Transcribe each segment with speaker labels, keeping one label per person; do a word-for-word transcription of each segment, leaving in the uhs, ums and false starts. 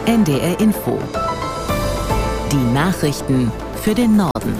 Speaker 1: N D R Info. Die Nachrichten für den Norden.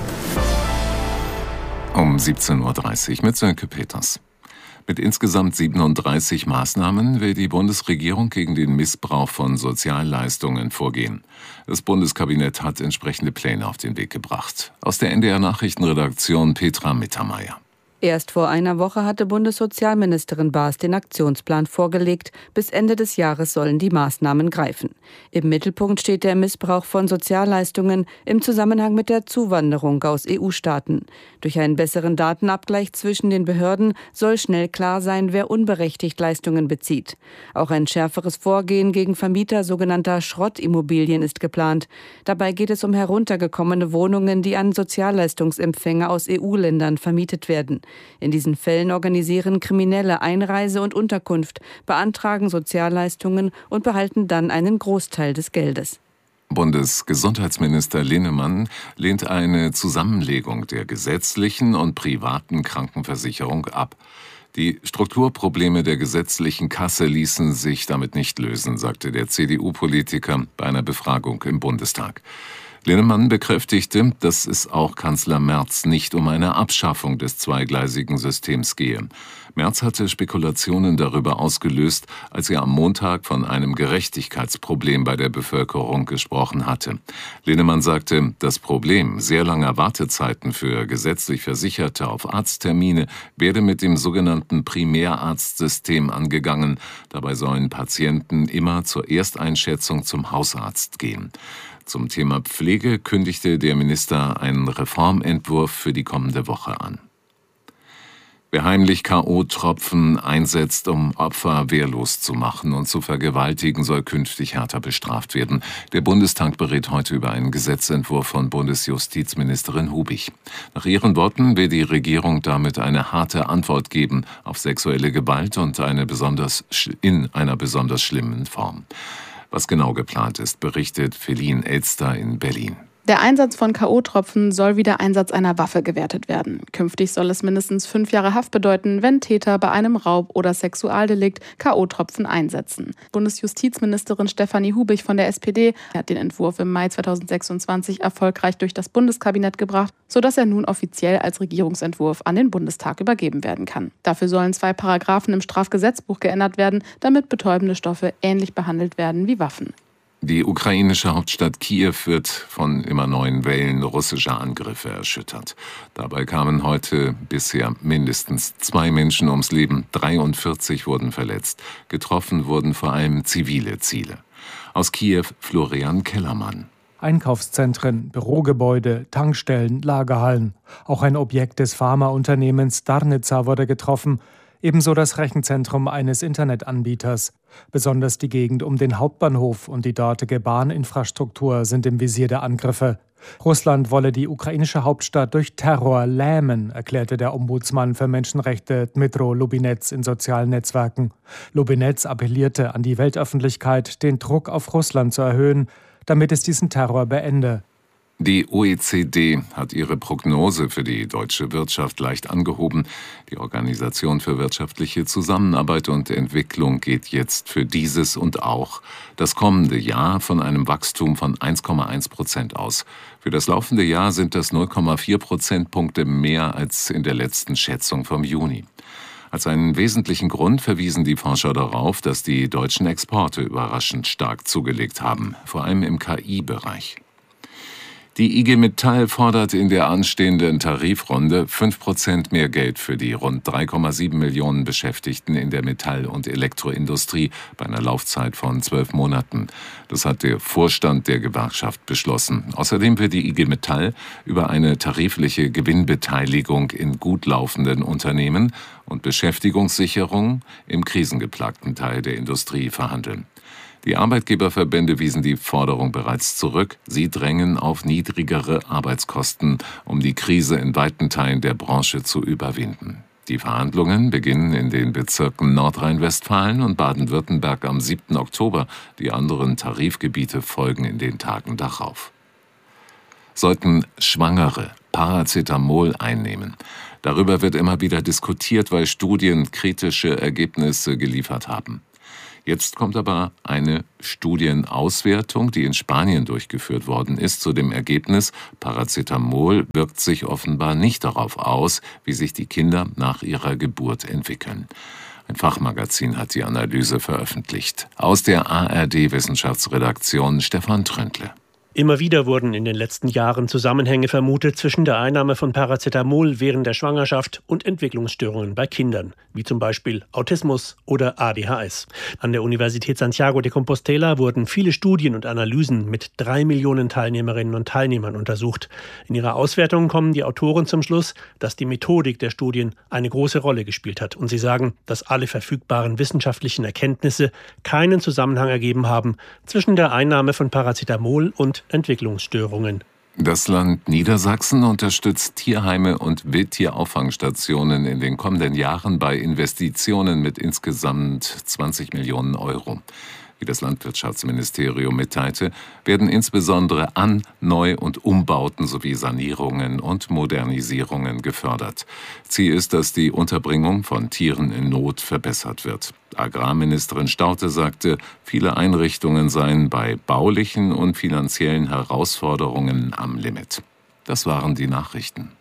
Speaker 2: Um siebzehn Uhr dreißig mit Sönke Peters. Mit insgesamt siebenunddreißig Maßnahmen will die Bundesregierung gegen den Missbrauch von Sozialleistungen vorgehen. Das Bundeskabinett hat entsprechende Pläne auf den Weg gebracht. Aus der N D R-Nachrichtenredaktion Petra Mittermeier.
Speaker 3: Erst vor einer Woche hatte Bundessozialministerin Baas den Aktionsplan vorgelegt. Bis Ende des Jahres sollen die Maßnahmen greifen. Im Mittelpunkt steht der Missbrauch von Sozialleistungen im Zusammenhang mit der Zuwanderung aus E U-Staaten. Durch einen besseren Datenabgleich zwischen den Behörden soll schnell klar sein, wer unberechtigt Leistungen bezieht. Auch ein schärferes Vorgehen gegen Vermieter sogenannter Schrottimmobilien ist geplant. Dabei geht es um heruntergekommene Wohnungen, die an Sozialleistungsempfänger aus E U-Ländern vermietet werden. In diesen Fällen organisieren Kriminelle Einreise und Unterkunft, beantragen Sozialleistungen und behalten dann einen Großteil des Geldes.
Speaker 2: Bundesgesundheitsminister Linnemann lehnt eine Zusammenlegung der gesetzlichen und privaten Krankenversicherung ab. Die Strukturprobleme der gesetzlichen Kasse ließen sich damit nicht lösen, sagte der C D U-Politiker bei einer Befragung im Bundestag. Linnemann bekräftigte, dass es auch Kanzler Merz nicht um eine Abschaffung des zweigleisigen Systems gehe. Merz hatte Spekulationen darüber ausgelöst, als er am Montag von einem Gerechtigkeitsproblem bei der Bevölkerung gesprochen hatte. Linnemann sagte, das Problem sehr langer Wartezeiten für gesetzlich Versicherte auf Arzttermine werde mit dem sogenannten Primärarztsystem angegangen. Dabei sollen Patienten immer zur Ersteinschätzung zum Hausarzt gehen. Zum Thema Pflege kündigte der Minister einen Reformentwurf für die kommende Woche an. Wer heimlich K O-Tropfen einsetzt, um Opfer wehrlos zu machen und zu vergewaltigen, soll künftig härter bestraft werden. Der Bundestag berät heute über einen Gesetzentwurf von Bundesjustizministerin Hubig. Nach ihren Worten will die Regierung damit eine harte Antwort geben auf sexuelle Gewalt und eine besonders in einer besonders schlimmen Form. Was genau geplant ist, berichtet Feline Elster in Berlin.
Speaker 4: Der Einsatz von K O-Tropfen soll wie der Einsatz einer Waffe gewertet werden. Künftig soll es mindestens fünf Jahre Haft bedeuten, wenn Täter bei einem Raub- oder Sexualdelikt K O-Tropfen einsetzen. Bundesjustizministerin Stefanie Hubig von der S P D hat den Entwurf im Mai zweitausendsechsundzwanzig erfolgreich durch das Bundeskabinett gebracht, sodass er nun offiziell als Regierungsentwurf an den Bundestag übergeben werden kann. Dafür sollen zwei Paragraphen im Strafgesetzbuch geändert werden, damit betäubende Stoffe ähnlich behandelt werden wie Waffen.
Speaker 2: Die ukrainische Hauptstadt Kiew wird von immer neuen Wellen russischer Angriffe erschüttert. Dabei kamen heute bisher mindestens zwei Menschen ums Leben, dreiundvierzig wurden verletzt. Getroffen wurden vor allem zivile Ziele. Aus Kiew Florian Kellermann.
Speaker 5: Einkaufszentren, Bürogebäude, Tankstellen, Lagerhallen. Auch ein Objekt des Pharmaunternehmens Darnica wurde getroffen. Ebenso das Rechenzentrum eines Internetanbieters. Besonders die Gegend um den Hauptbahnhof und die dortige Bahninfrastruktur sind im Visier der Angriffe. Russland wolle die ukrainische Hauptstadt durch Terror lähmen, erklärte der Ombudsmann für Menschenrechte Dmytro Lubinets in sozialen Netzwerken. Lubinets appellierte an die Weltöffentlichkeit, den Druck auf Russland zu erhöhen, damit es diesen Terror beende.
Speaker 2: Die O E C D hat ihre Prognose für die deutsche Wirtschaft leicht angehoben. Die Organisation für wirtschaftliche Zusammenarbeit und Entwicklung geht jetzt für dieses und auch das kommende Jahr von einem Wachstum von eins Komma eins Prozent aus. Für das laufende Jahr sind das null Komma vier Prozentpunkte mehr als in der letzten Schätzung vom Juni. Als einen wesentlichen Grund verwiesen die Forscher darauf, dass die deutschen Exporte überraschend stark zugelegt haben, vor allem im K I-Bereich. Die I G Metall fordert in der anstehenden Tarifrunde fünf Prozent mehr Geld für die rund drei Komma sieben Millionen Beschäftigten in der Metall- und Elektroindustrie bei einer Laufzeit von zwölf Monaten. Das hat der Vorstand der Gewerkschaft beschlossen. Außerdem will die I G Metall über eine tarifliche Gewinnbeteiligung in gut laufenden Unternehmen und Beschäftigungssicherung im krisengeplagten Teil der Industrie verhandeln. Die Arbeitgeberverbände wiesen die Forderung bereits zurück. Sie drängen auf niedrigere Arbeitskosten, um die Krise in weiten Teilen der Branche zu überwinden. Die Verhandlungen beginnen in den Bezirken Nordrhein-Westfalen und Baden-Württemberg am siebten Oktober. Die anderen Tarifgebiete folgen in den Tagen darauf. Sollten Schwangere Paracetamol einnehmen? Darüber wird immer wieder diskutiert, weil Studien kritische Ergebnisse geliefert haben. Jetzt kommt aber eine Studienauswertung, die in Spanien durchgeführt worden ist, zu dem Ergebnis, Paracetamol wirkt sich offenbar nicht darauf aus, wie sich die Kinder nach ihrer Geburt entwickeln. Ein Fachmagazin hat die Analyse veröffentlicht. Aus der A R D-Wissenschaftsredaktion Stefan Tröntle.
Speaker 6: Immer wieder wurden in den letzten Jahren Zusammenhänge vermutet zwischen der Einnahme von Paracetamol während der Schwangerschaft und Entwicklungsstörungen bei Kindern, wie zum Beispiel Autismus oder A D H S. An der Universität Santiago de Compostela wurden viele Studien und Analysen mit drei Millionen Teilnehmerinnen und Teilnehmern untersucht. In ihrer Auswertung kommen die Autoren zum Schluss, dass die Methodik der Studien eine große Rolle gespielt hat. Und sie sagen, dass alle verfügbaren wissenschaftlichen Erkenntnisse keinen Zusammenhang ergeben haben zwischen der Einnahme von Paracetamol und Entwicklungsstörungen.
Speaker 2: Das Land Niedersachsen unterstützt Tierheime und Wildtierauffangsstationen in den kommenden Jahren bei Investitionen mit insgesamt zwanzig Millionen Euro. Wie das Landwirtschaftsministerium mitteilte, werden insbesondere An-, Neu- und Umbauten sowie Sanierungen und Modernisierungen gefördert. Ziel ist, dass die Unterbringung von Tieren in Not verbessert wird. Agrarministerin Staudte sagte, viele Einrichtungen seien bei baulichen und finanziellen Herausforderungen am Limit. Das waren die Nachrichten.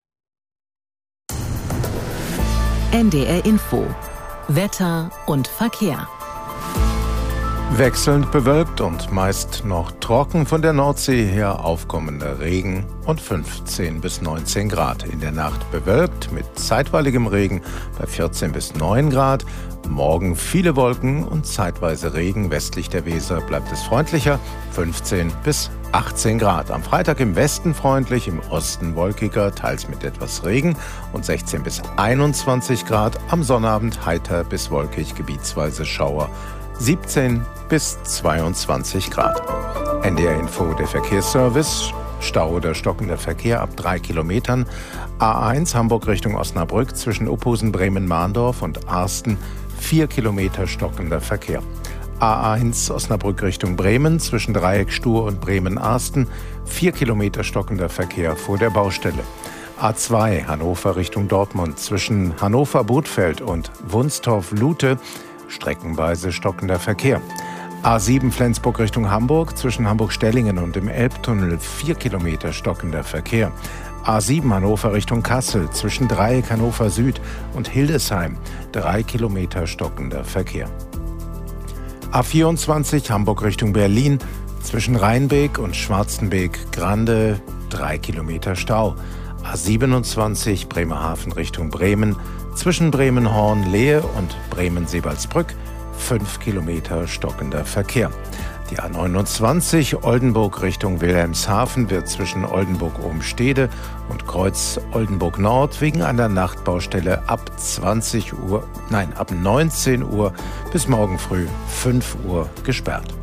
Speaker 1: N D R Info. Wetter und Verkehr.
Speaker 7: Wechselnd bewölkt und meist noch trocken, von der Nordsee her aufkommender Regen und fünfzehn bis neunzehn Grad. In der Nacht bewölkt mit zeitweiligem Regen bei vierzehn bis neun Grad. Morgen viele Wolken und zeitweise Regen. Westlich der Weser bleibt es freundlicher, fünfzehn bis achtzehn Grad. Am Freitag im Westen freundlich, im Osten wolkiger, teils mit etwas Regen und sechzehn bis einundzwanzig Grad. Am Sonnabend heiter bis wolkig, gebietsweise Schauer, siebzehn bis zweiundzwanzig Grad. N D R Info, der Verkehrsservice. Stau oder stockender Verkehr ab drei Kilometern. A eins Hamburg Richtung Osnabrück zwischen Uphusen, Bremen-Mahndorf und Arsten. vier Kilometer stockender Verkehr. A eins Osnabrück Richtung Bremen zwischen Dreieckstuhr und Bremen-Arsten. vier Kilometer stockender Verkehr vor der Baustelle. A zwei Hannover Richtung Dortmund zwischen Hannover-Bothfeld und Wunstorf-Lute. Streckenweise stockender Verkehr. A sieben Flensburg Richtung Hamburg zwischen Hamburg-Stellingen und dem Elbtunnel vier Kilometer stockender Verkehr. A sieben Hannover Richtung Kassel zwischen Dreieck Hannover Süd und Hildesheim drei Kilometer stockender Verkehr. A vierundzwanzig Hamburg Richtung Berlin zwischen Rheinbeek und Schwarzenbeek-Grande drei Kilometer Stau. A siebenundzwanzig Bremerhaven Richtung Bremen zwischen Bremen-Horn-Lehe und Bremen-Sebalsbrück fünf Kilometer stockender Verkehr. Die A neunundzwanzig Oldenburg Richtung Wilhelmshaven wird zwischen Oldenburg-Obenstede und Kreuz Oldenburg-Nord wegen einer Nachtbaustelle ab zwanzig Uhr, nein, ab neunzehn Uhr bis morgen früh fünf Uhr gesperrt.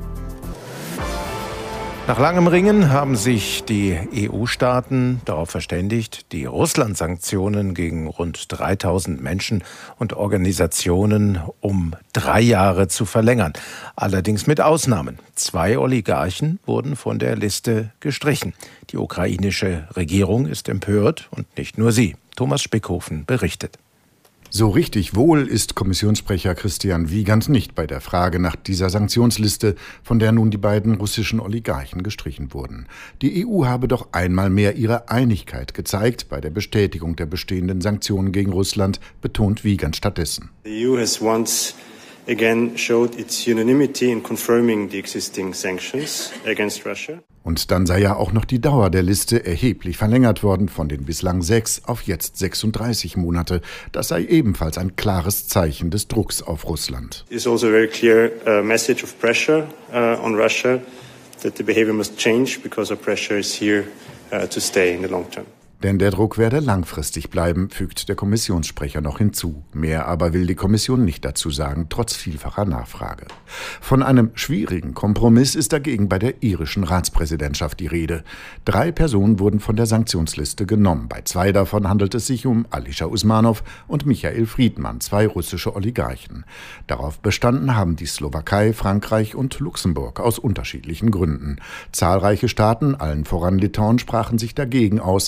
Speaker 7: Nach langem Ringen haben sich die E U-Staaten darauf verständigt, die Russland-Sanktionen gegen rund dreitausend Menschen und Organisationen um drei Jahre zu verlängern. Allerdings mit Ausnahmen. Zwei Oligarchen wurden von der Liste gestrichen. Die ukrainische Regierung ist empört und nicht nur sie. Thomas Spickhofen berichtet.
Speaker 8: So richtig wohl ist Kommissionssprecher Christian Wiegand nicht bei der Frage nach dieser Sanktionsliste, von der nun die beiden russischen Oligarchen gestrichen wurden. Die E U habe doch einmal mehr ihre Einigkeit gezeigt bei der Bestätigung der bestehenden Sanktionen gegen Russland, betont Wiegand stattdessen.
Speaker 9: The E U has once again showed its unanimity in confirming the existing sanctions against Russia.
Speaker 8: Und dann sei ja auch noch die Dauer der Liste erheblich verlängert worden, von den bislang sechs auf jetzt sechsunddreißig Monate. Das sei ebenfalls ein klares Zeichen des Drucks auf Russland.
Speaker 9: It is also a very clear uh, message of pressure uh, on Russia that the behavior must change because our pressure is here uh, to stay in the long term.
Speaker 8: Denn der Druck werde langfristig bleiben, fügt der Kommissionssprecher noch hinzu. Mehr aber will die Kommission nicht dazu sagen, trotz vielfacher Nachfrage. Von einem schwierigen Kompromiss ist dagegen bei der irischen Ratspräsidentschaft die Rede. Drei Personen wurden von der Sanktionsliste genommen. Bei zwei davon handelt es sich um Alisher Usmanov und Michael Friedmann, zwei russische Oligarchen. Darauf bestanden haben die Slowakei, Frankreich und Luxemburg aus unterschiedlichen Gründen. Zahlreiche Staaten, allen voran Litauen, sprachen sich dagegen aus, weil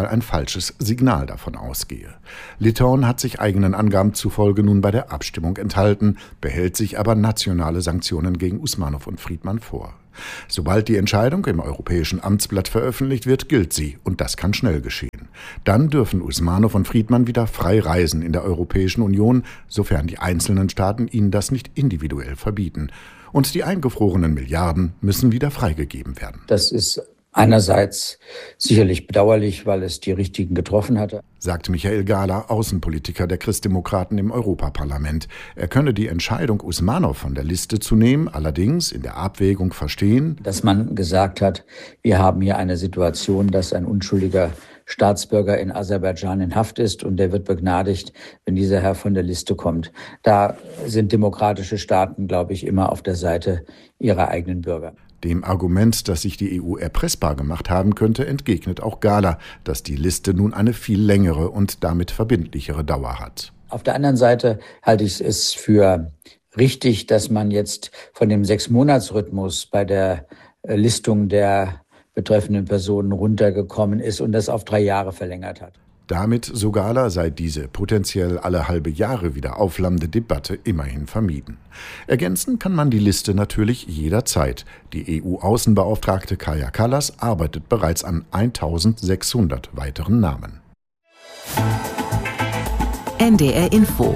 Speaker 8: ein falsches Signal davon ausgehe. Litauen hat sich eigenen Angaben zufolge nun bei der Abstimmung enthalten, behält sich aber nationale Sanktionen gegen Usmanow und Friedmann vor. Sobald die Entscheidung im Europäischen Amtsblatt veröffentlicht wird, gilt sie, und das kann schnell geschehen. Dann dürfen Usmanow und Friedmann wieder frei reisen in der Europäischen Union, sofern die einzelnen Staaten ihnen das nicht individuell verbieten. Und die eingefrorenen Milliarden müssen wieder freigegeben werden.
Speaker 10: Das ist einerseits sicherlich bedauerlich, weil es die Richtigen getroffen hatte,
Speaker 8: sagt Michael Gahler, Außenpolitiker der Christdemokraten im Europaparlament. Er könne die Entscheidung, Usmanow von der Liste zu nehmen, allerdings in der Abwägung verstehen,
Speaker 10: dass man gesagt hat, wir haben hier eine Situation, dass ein unschuldiger Staatsbürger in Aserbaidschan in Haft ist und der wird begnadigt, wenn dieser Herr von der Liste kommt. Da sind demokratische Staaten, glaube ich, immer auf der Seite ihrer eigenen Bürger.
Speaker 8: Dem Argument, dass sich die E U erpressbar gemacht haben könnte, entgegnet auch Gahler, dass die Liste nun eine viel längere und damit verbindlichere Dauer hat.
Speaker 10: Auf der anderen Seite halte ich es für richtig, dass man jetzt von dem Sechs-Monats-Rhythmus bei der Listung der betreffenden Personen runtergekommen ist und das auf drei Jahre verlängert hat.
Speaker 8: Damit, so Gahler, sei diese potenziell alle halbe Jahre wieder aufflammende Debatte immerhin vermieden. Ergänzen kann man die Liste natürlich jederzeit. Die E U-Außenbeauftragte Kaja Kallas arbeitet bereits an eintausendsechshundert weiteren Namen.
Speaker 1: N D R Info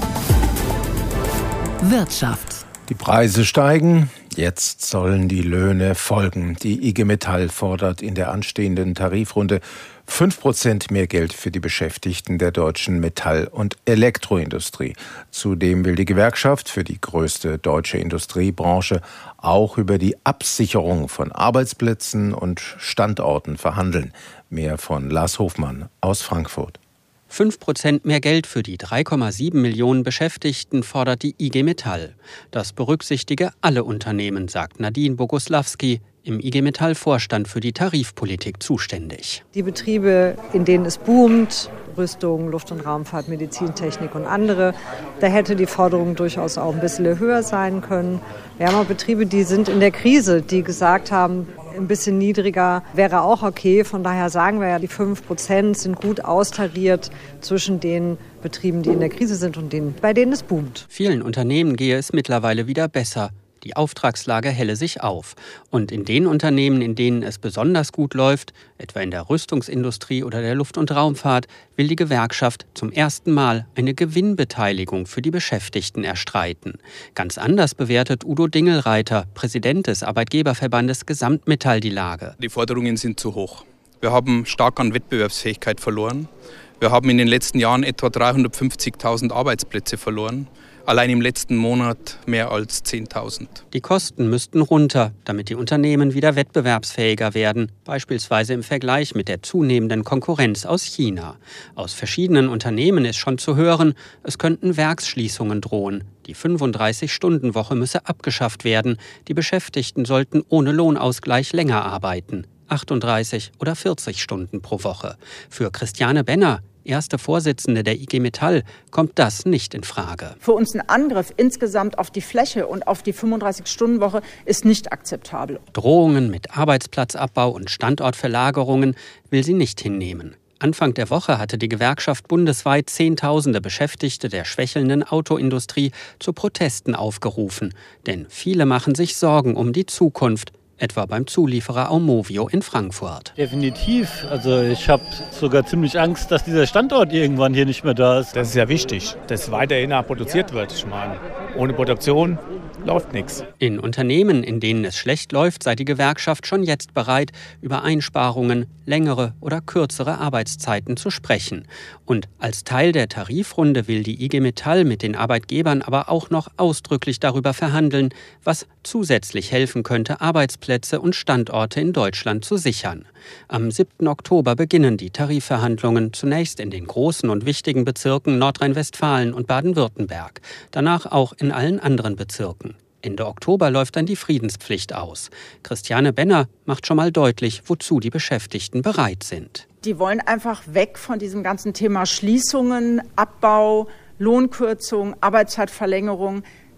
Speaker 1: Wirtschaft.
Speaker 7: Die Preise steigen. Jetzt sollen die Löhne folgen. Die I G Metall fordert in der anstehenden Tarifrunde fünf Prozent mehr Geld für die Beschäftigten der deutschen Metall- und Elektroindustrie. Zudem will die Gewerkschaft für die größte deutsche Industriebranche auch über die Absicherung von Arbeitsplätzen und Standorten verhandeln. Mehr von Lars Hofmann aus Frankfurt.
Speaker 11: fünf Prozent mehr Geld für die drei Komma sieben Millionen Beschäftigten fordert die I G Metall. Das berücksichtige alle Unternehmen, sagt Nadine Boguslawski, im I G Metall-Vorstand für die Tarifpolitik zuständig.
Speaker 12: Die Betriebe, in denen es boomt, Rüstung, Luft- und Raumfahrt, Medizintechnik und andere, da hätte die Forderung durchaus auch ein bisschen höher sein können. Wir haben auch Betriebe, die sind in der Krise, die gesagt haben, ein bisschen niedriger wäre auch okay. Von daher sagen wir ja, die fünf Prozent sind gut austariert zwischen den Betrieben, die in der Krise sind und denen, bei denen es boomt.
Speaker 11: Vielen Unternehmen gehe es mittlerweile wieder besser. Die Auftragslage helle sich auf. Und in den Unternehmen, in denen es besonders gut läuft, etwa in der Rüstungsindustrie oder der Luft- und Raumfahrt, will die Gewerkschaft zum ersten Mal eine Gewinnbeteiligung für die Beschäftigten erstreiten. Ganz anders bewertet Udo Dingelreiter, Präsident des Arbeitgeberverbandes Gesamtmetall, die Lage.
Speaker 13: Die Forderungen sind zu hoch. Wir haben stark an Wettbewerbsfähigkeit verloren. Wir haben in den letzten Jahren etwa dreihundertfünfzigtausend Arbeitsplätze verloren. Allein im letzten Monat mehr als zehntausend.
Speaker 11: Die Kosten müssten runter, damit die Unternehmen wieder wettbewerbsfähiger werden, beispielsweise im Vergleich mit der zunehmenden Konkurrenz aus China. Aus verschiedenen Unternehmen ist schon zu hören, es könnten Werksschließungen drohen. Die fünfunddreißig-Stunden-Woche müsse abgeschafft werden. Die Beschäftigten sollten ohne Lohnausgleich länger arbeiten. achtunddreißig oder vierzig Stunden pro Woche. Für Christiane Benner, erste Vorsitzende der I G Metall, kommt das nicht in Frage.
Speaker 14: Für uns ein Angriff insgesamt auf die Fläche und auf die fünfunddreißig-Stunden-Woche ist nicht akzeptabel.
Speaker 11: Drohungen mit Arbeitsplatzabbau und Standortverlagerungen will sie nicht hinnehmen. Anfang der Woche hatte die Gewerkschaft bundesweit Zehntausende Beschäftigte der schwächelnden Autoindustrie zu Protesten aufgerufen. Denn viele machen sich Sorgen um die Zukunft. Etwa beim Zulieferer Aumovio in Frankfurt.
Speaker 15: Definitiv. Also ich habe sogar ziemlich Angst, dass dieser Standort irgendwann hier nicht mehr da ist.
Speaker 16: Das ist ja wichtig, dass weiterhin produziert wird. Ich meine, ohne Produktion läuft nichts.
Speaker 11: In Unternehmen, in denen es schlecht läuft, sei die Gewerkschaft schon jetzt bereit, über Einsparungen, längere oder kürzere Arbeitszeiten zu sprechen. Und als Teil der Tarifrunde will die I G Metall mit den Arbeitgebern aber auch noch ausdrücklich darüber verhandeln, was zusätzlich helfen könnte, Arbeitsplätze und Standorte in Deutschland zu sichern. Am siebten Oktober beginnen die Tarifverhandlungen, zunächst in den großen und wichtigen Bezirken Nordrhein-Westfalen und Baden-Württemberg, danach auch in allen anderen Bezirken. Ende Oktober läuft dann die Friedenspflicht aus. Christiane Benner macht schon mal deutlich, wozu die Beschäftigten bereit sind.
Speaker 14: Die wollen einfach weg von diesem ganzen Thema Schließungen, Abbau, Lohnkürzung, Arbeitszeitverlängerung.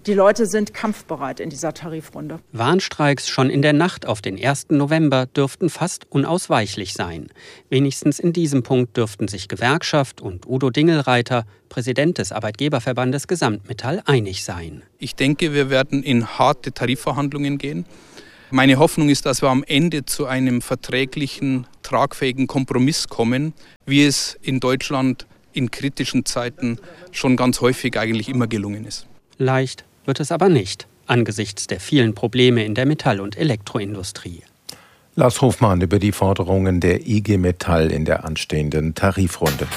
Speaker 14: Die Leute sind kampfbereit in dieser Tarifrunde.
Speaker 11: Warnstreiks schon in der Nacht auf den ersten November dürften fast unausweichlich sein. Wenigstens in diesem Punkt dürften sich Gewerkschaft und Udo Dingelreiter, Präsident des Arbeitgeberverbandes Gesamtmetall, einig sein.
Speaker 13: Ich denke, wir werden in harte Tarifverhandlungen gehen. Meine Hoffnung ist, dass wir am Ende zu einem verträglichen, tragfähigen Kompromiss kommen, wie es in Deutschland in kritischen Zeiten schon ganz häufig eigentlich immer gelungen ist.
Speaker 11: Leicht wird es aber nicht, angesichts der vielen Probleme in der Metall- und Elektroindustrie.
Speaker 7: Lars Hofmann über die Forderungen der I G Metall in der anstehenden Tarifrunde.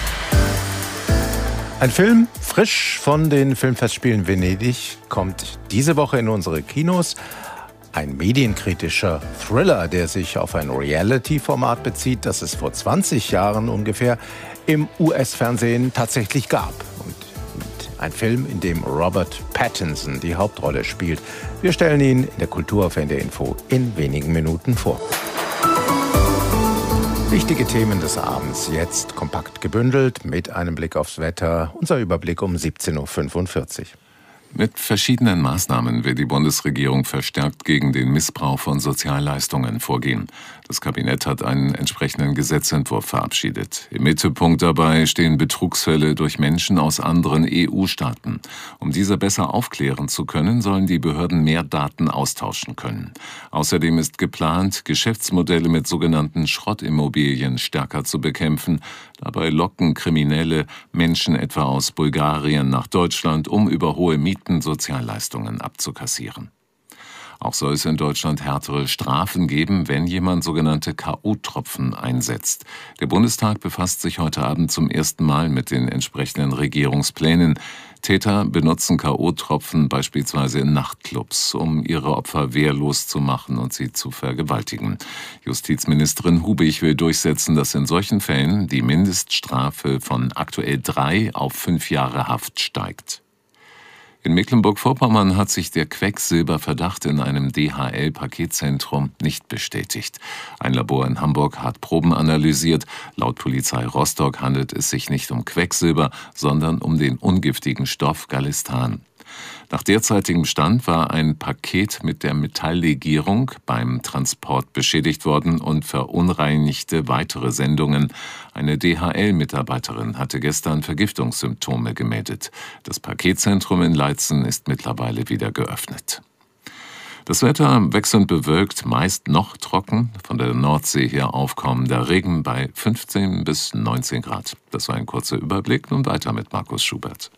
Speaker 7: Ein Film, frisch von den Filmfestspielen Venedig, kommt diese Woche in unsere Kinos. Ein medienkritischer Thriller, der sich auf ein Reality-Format bezieht, das es vor zwanzig Jahren ungefähr im U S-Fernsehen tatsächlich gab. Und ein Film, in dem Robert Pattinson die Hauptrolle spielt. Wir stellen ihn in der Kultur auf N D R Info in wenigen Minuten vor. Wichtige Themen des Abends jetzt kompakt gebündelt mit einem Blick aufs Wetter. Unser Überblick um siebzehn Uhr fünfundvierzig.
Speaker 2: Mit verschiedenen Maßnahmen will die Bundesregierung verstärkt gegen den Missbrauch von Sozialleistungen vorgehen. Das Kabinett hat einen entsprechenden Gesetzentwurf verabschiedet. Im Mittelpunkt dabei stehen Betrugsfälle durch Menschen aus anderen E U-Staaten. Um diese besser aufklären zu können, sollen die Behörden mehr Daten austauschen können. Außerdem ist geplant, Geschäftsmodelle mit sogenannten Schrottimmobilien stärker zu bekämpfen. Dabei locken Kriminelle Menschen etwa aus Bulgarien nach Deutschland, um über hohe Mieten Sozialleistungen abzukassieren. Auch soll es in Deutschland härtere Strafen geben, wenn jemand sogenannte K O-Tropfen einsetzt. Der Bundestag befasst sich heute Abend zum ersten Mal mit den entsprechenden Regierungsplänen. Täter benutzen K O-Tropfen beispielsweise in Nachtclubs, um ihre Opfer wehrlos zu machen und sie zu vergewaltigen. Justizministerin Hubig will durchsetzen, dass in solchen Fällen die Mindeststrafe von aktuell drei auf fünf Jahre Haft steigt. In Mecklenburg-Vorpommern hat sich der Quecksilberverdacht in einem D H L-Paketzentrum nicht bestätigt. Ein Labor in Hamburg hat Proben analysiert. Laut Polizei Rostock handelt es sich nicht um Quecksilber, sondern um den ungiftigen Stoff Galistan. Nach derzeitigem Stand war ein Paket mit der Metalllegierung beim Transport beschädigt worden und verunreinigte weitere Sendungen. Eine D H L-Mitarbeiterin hatte gestern Vergiftungssymptome gemeldet. Das Paketzentrum in Leitzen ist mittlerweile wieder geöffnet. Das Wetter wechselnd bewölkt, meist noch trocken, von der Nordsee her aufkommender Regen bei fünfzehn bis neunzehn Grad. Das war ein kurzer Überblick, nun weiter mit Markus Schubert.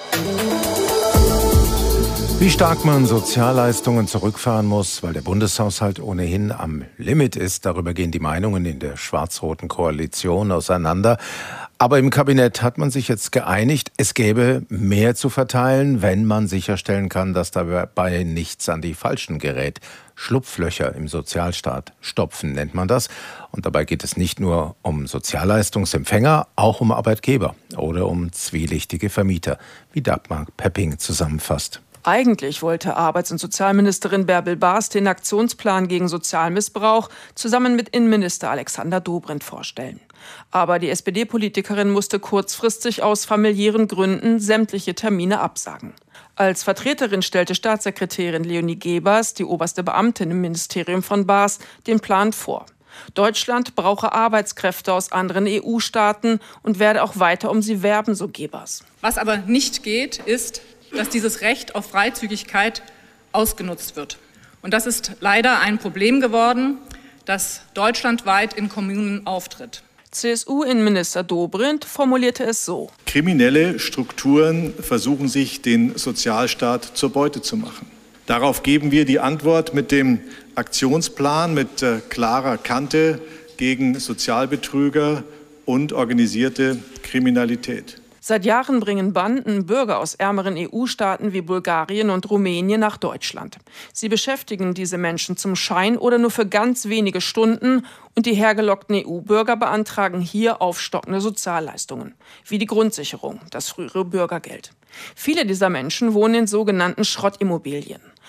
Speaker 7: Wie stark man Sozialleistungen zurückfahren muss, weil der Bundeshaushalt ohnehin am Limit ist, darüber gehen die Meinungen in der schwarz-roten Koalition auseinander. Aber im Kabinett hat man sich jetzt geeinigt, es gäbe mehr zu verteilen, wenn man sicherstellen kann, dass dabei nichts an die Falschen gerät. Schlupflöcher im Sozialstaat stopfen, nennt man das. Und dabei geht es nicht nur um Sozialleistungsempfänger, auch um Arbeitgeber oder um zwielichtige Vermieter, wie Dagmar Pepping zusammenfasst.
Speaker 17: Eigentlich wollte Arbeits- und Sozialministerin Bärbel Baas den Aktionsplan gegen Sozialmissbrauch zusammen mit Innenminister Alexander Dobrindt vorstellen. Aber die S P D-Politikerin musste kurzfristig aus familiären Gründen sämtliche Termine absagen. Als Vertreterin stellte Staatssekretärin Leonie Gebers, die oberste Beamtin im Ministerium von Baas, den Plan vor. Deutschland brauche Arbeitskräfte aus anderen E U-Staaten und werde auch weiter um sie werben, so Gebers.
Speaker 18: Was aber nicht geht, ist, dass dieses Recht auf Freizügigkeit ausgenutzt wird. Und das ist leider ein Problem geworden, das deutschlandweit in Kommunen auftritt.
Speaker 17: C S U-Innenminister Dobrindt formulierte es so:
Speaker 19: Kriminelle Strukturen versuchen sich, den Sozialstaat zur Beute zu machen. Darauf geben wir die Antwort mit dem Aktionsplan mit äh, klarer Kante gegen Sozialbetrüger und organisierte Kriminalität.
Speaker 17: Seit Jahren bringen Banden Bürger aus ärmeren E U-Staaten wie Bulgarien und Rumänien nach Deutschland. Sie beschäftigen diese Menschen zum Schein oder nur für ganz wenige Stunden und die hergelockten E U-Bürger beantragen hier aufstockende Sozialleistungen, wie die Grundsicherung, das frühere Bürgergeld. Viele dieser Menschen wohnen in sogenannten Schrottimmobilien.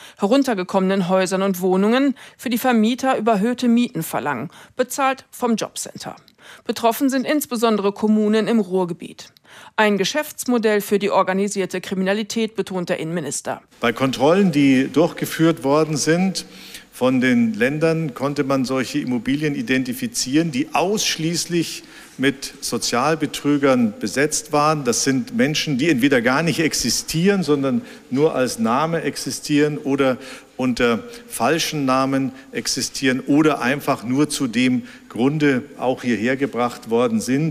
Speaker 17: heruntergekommenen Häusern und Wohnungen für die Vermieter überhöhte Mieten verlangen, bezahlt vom Jobcenter. Betroffen sind insbesondere Kommunen im Ruhrgebiet. Ein Geschäftsmodell für die organisierte Kriminalität, betont der Innenminister.
Speaker 19: Bei Kontrollen, die durchgeführt worden sind von den Ländern, konnte man solche Immobilien identifizieren, die ausschließlich mit Sozialbetrügern besetzt waren. Das sind Menschen, die entweder gar nicht existieren, sondern nur als Name existieren oder unter falschen Namen existieren oder einfach nur zu dem Grunde auch hierher gebracht worden sind.